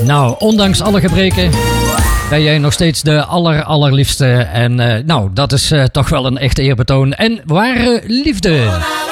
Nou, ondanks alle gebreken ben jij nog steeds de allerliefste. En nou, dat is toch wel een echte eerbetoon en ware liefde.